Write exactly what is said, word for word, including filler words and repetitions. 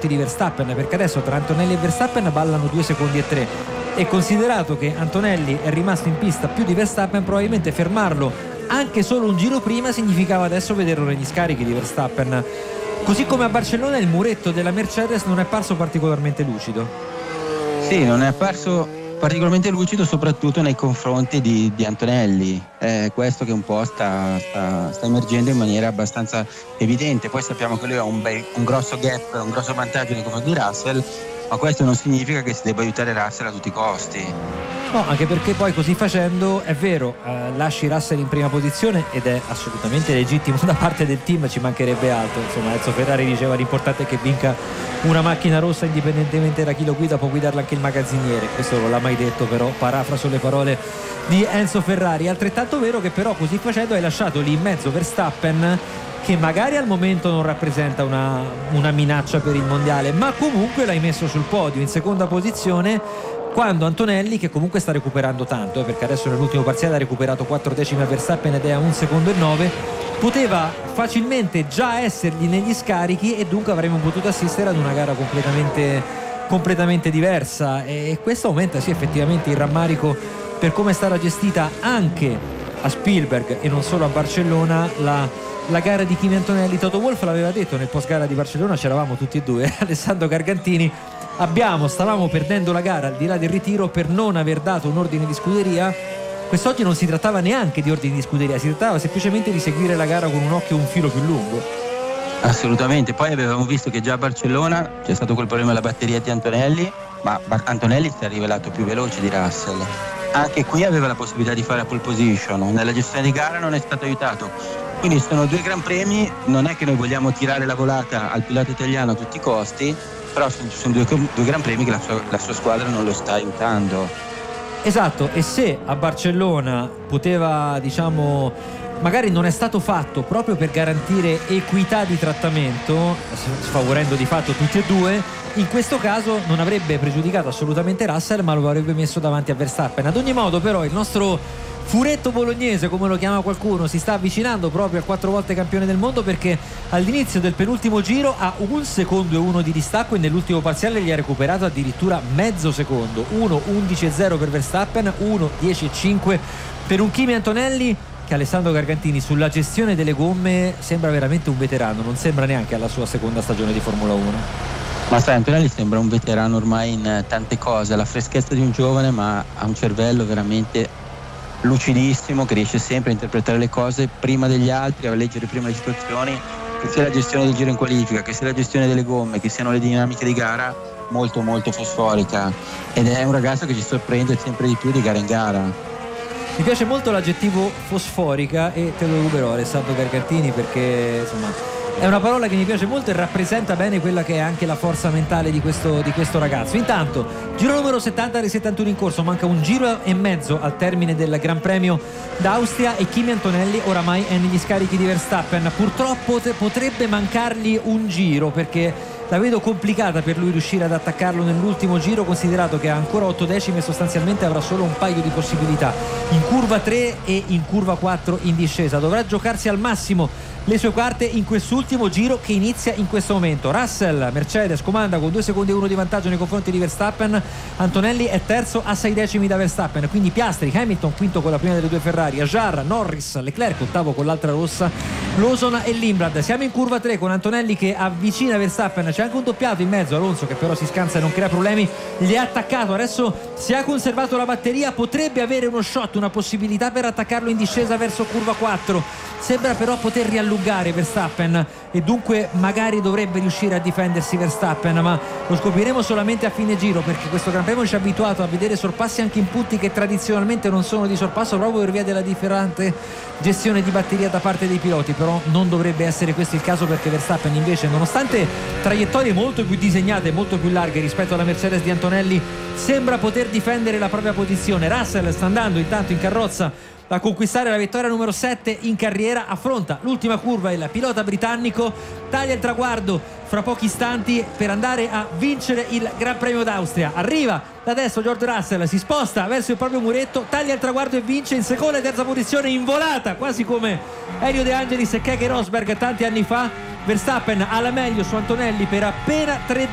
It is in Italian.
confronti di Verstappen, perché adesso tra Antonelli e Verstappen ballano due secondi e tre, e considerato che Antonelli è rimasto in pista più di Verstappen, probabilmente fermarlo anche solo un giro prima significava adesso vederlo negli scarichi di Verstappen. Così come a Barcellona il muretto della Mercedes non è parso particolarmente lucido. Sì, non è apparso particolarmente lucido soprattutto nei confronti di, di Antonelli, è questo che un po' sta, sta, sta emergendo in maniera abbastanza evidente. Poi sappiamo che lui ha un, bel, un grosso gap, un grosso vantaggio nei confronti di Russell, ma questo non significa che si debba aiutare Russell a tutti i costi. No, anche perché poi così facendo, è vero, eh, lasci Russell in prima posizione ed è assolutamente legittimo da parte del team, ci mancherebbe altro. Insomma, Enzo Ferrari diceva l'importante è che vinca una macchina rossa indipendentemente da chi lo guida, può guidarla anche il magazziniere. Questo non l'ha mai detto, però parafraso le parole di Enzo Ferrari. Altrettanto vero che però così facendo hai lasciato lì in mezzo Verstappen, che magari al momento non rappresenta una, una minaccia per il mondiale, ma comunque l'hai messo sul podio in seconda posizione, quando Antonelli, che comunque sta recuperando tanto, eh, perché adesso nell'ultimo parziale ha recuperato quattro decimi a Verstappen ed è a un secondo e nove, poteva facilmente già essergli negli scarichi e dunque avremmo potuto assistere ad una gara completamente, completamente diversa, e questo aumenta sì effettivamente il rammarico per come è stata gestita anche a Spielberg e non solo a Barcellona la, la gara di Kimi Antonelli. Toto Wolff l'aveva detto nel post gara di Barcellona, c'eravamo tutti e due, Alessandro Gargantini, abbiamo, stavamo perdendo la gara al di là del ritiro per non aver dato un ordine di scuderia. Quest'oggi non si trattava neanche di ordini di scuderia, si trattava semplicemente di seguire la gara con un occhio un filo più lungo. Assolutamente, poi avevamo visto che già a Barcellona c'è stato quel problema della batteria di Antonelli, ma Antonelli si è rivelato più veloce di Russell. Anche qui aveva la possibilità di fare la pole position, nella gestione di gara non è stato aiutato. Quindi sono due gran premi, non è che noi vogliamo tirare la volata al pilota italiano a tutti i costi, però sono due, due gran premi che la sua, la sua squadra non lo sta aiutando. Esatto, e se a Barcellona poteva, diciamo, magari non è stato fatto proprio per garantire equità di trattamento, sfavorendo di fatto tutti e due, in questo caso non avrebbe pregiudicato assolutamente Russell, ma lo avrebbe messo davanti a Verstappen. Ad ogni modo però il nostro furetto bolognese, come lo chiama qualcuno, si sta avvicinando proprio al quattro volte campione del mondo, perché all'inizio del penultimo giro ha un secondo e uno di distacco e nell'ultimo parziale gli ha recuperato addirittura mezzo secondo. uno undici e zero per Verstappen, uno dieci e cinque per un Kimi Antonelli che Alessandro Gargantini sulla gestione delle gomme sembra veramente un veterano, non sembra neanche alla sua seconda stagione di Formula uno. Ma sai, Antonelli sembra un veterano ormai in tante cose, ha la freschezza di un giovane ma ha un cervello veramente lucidissimo, che riesce sempre a interpretare le cose prima degli altri, a leggere prima le situazioni, che sia la gestione del giro in qualifica, che sia la gestione delle gomme, che siano le dinamiche di gara, molto molto fosforica, ed è un ragazzo che ci sorprende sempre di più di gara in gara. Mi piace molto l'aggettivo fosforica e te lo ruberò, Alessandro Gargantini, perché insomma è una parola che mi piace molto e rappresenta bene quella che è anche la forza mentale di questo, di questo ragazzo. Intanto, giro numero settanta dei settantuno in corso, manca un giro e mezzo al termine del Gran Premio d'Austria e Kimi Antonelli oramai è negli scarichi di Verstappen. Purtroppo potrebbe mancargli un giro, perché la vedo complicata per lui riuscire ad attaccarlo nell'ultimo giro, considerato che ha ancora otto decimi e sostanzialmente avrà solo un paio di possibilità in curva tre e in curva quattro in discesa. Dovrà giocarsi al massimo le sue carte in quest'ultimo giro che inizia in questo momento. Russell, Mercedes, comanda con due secondi e uno di vantaggio nei confronti di Verstappen. Antonelli è terzo a sei decimi da Verstappen, quindi Piastri, Hamilton quinto con la prima delle due Ferrari, Ajar, Norris, Leclerc ottavo con l'altra rossa, Lawson e Limbrad. Siamo in curva tre con Antonelli che avvicina Verstappen, c'è anche un doppiato in mezzo, Alonso che però si scansa e non crea problemi, gli è attaccato, adesso si è conservato la batteria, potrebbe avere uno shot, una possibilità per attaccarlo in discesa verso curva quattro, sembra però poter riallungare Verstappen e dunque magari dovrebbe riuscire a difendersi Verstappen, ma lo scopriremo solamente a fine giro, perché questo Gran Premio ci ha abituato a vedere sorpassi anche in punti che tradizionalmente non sono di sorpasso proprio per via della differente gestione di batteria da parte dei piloti. Però non dovrebbe essere questo il caso, perché Verstappen invece, nonostante traiettorie molto più disegnate, molto più larghe rispetto alla Mercedes di Antonelli, sembra poter difendere la propria posizione. Russell sta andando intanto in carrozza a conquistare la vittoria numero sette in carriera, affronta l'ultima curva il pilota britannico, taglia il traguardo fra pochi istanti per andare a vincere il Gran Premio d'Austria. Arriva da destra George Russell, si sposta verso il proprio muretto, taglia il traguardo e vince in seconda e terza posizione in volata, quasi come Elio De Angelis e Keke Rosberg tanti anni fa. Verstappen alla meglio su Antonelli per appena tre